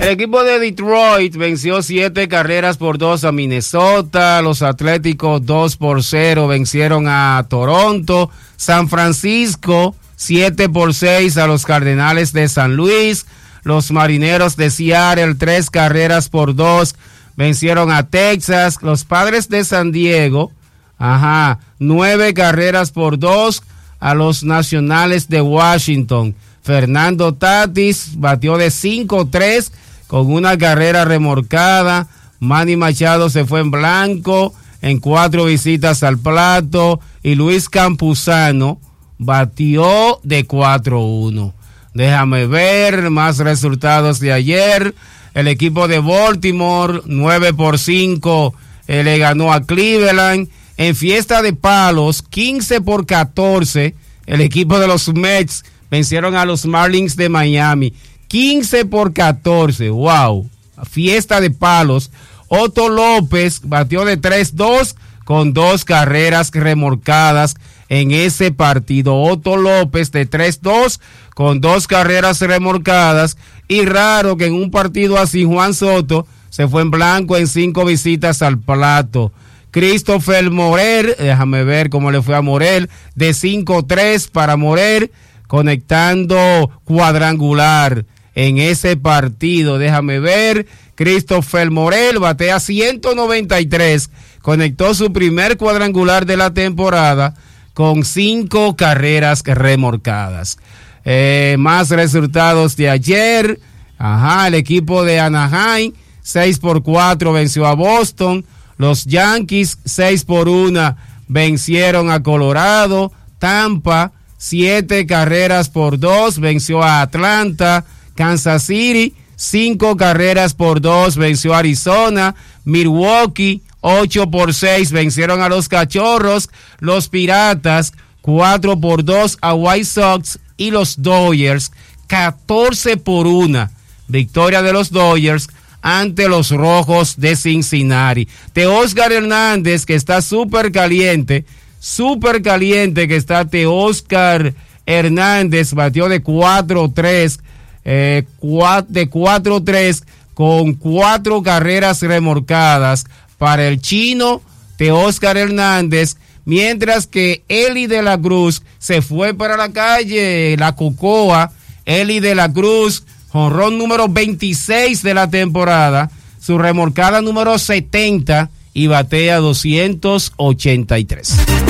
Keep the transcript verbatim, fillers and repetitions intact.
El equipo de Detroit venció siete carreras por dos a Minnesota. Los Atléticos dos por cero vencieron a Toronto. San Francisco siete por seis a los Cardenales de San Luis. Los Marineros de Seattle tres carreras por dos vencieron a Texas. Los Padres de San Diego, ajá, nueve carreras por dos a los Nacionales de Washington. Fernando Tatis batió de cinco tres con una carrera remolcada. Manny Machado se fue en blanco en cuatro visitas al plato. Y Luis Campuzano batió de cuatro uno. Déjame ver más resultados de ayer. El equipo de Baltimore, nueve por cinco, eh, le ganó a Cleveland. En fiesta de palos, quince por catorce, el equipo de los Mets vencieron a los Marlins de Miami. quince por catorce, wow. Fiesta de palos. Otto López batió de tres dos con dos carreras remolcadas en ese partido. Otto López de tres dos con dos carreras remolcadas. Y raro que en un partido así Juan Soto se fue en blanco en cinco visitas al plato. Christopher Morel, déjame ver cómo le fue a Morel, de cinco tres para Morel, conectando cuadrangular en ese partido. Déjame ver, Christopher Morel batea ciento noventa y tres, conectó su primer cuadrangular de la temporada con cinco carreras remolcadas. Eh, más resultados de ayer. Ajá, el equipo de Anaheim seis por cuatro venció a Boston. Los Yankees seis por uno vencieron a Colorado. Tampa siete carreras por dos venció a Atlanta. Kansas City cinco carreras por dos venció a Arizona. Milwaukee ocho por seis vencieron a los Cachorros. Los Piratas cuatro por dos a White Sox. Y los Dodgers catorce por uno victoria de los Dodgers ante los Rojos de Cincinnati. Teóscar Hernández, que está súper caliente, súper caliente que está Teóscar Hernández, batió de cuatro tres, eh, de cuatro tres con cuatro carreras remolcadas para el chino Teóscar Hernández, mientras que Eli de la Cruz se fue para la calle, la Cocoa. Eli de la Cruz, jonrón número veintiséis de la temporada, su remolcada número setenta y batea doscientos ochenta y tres.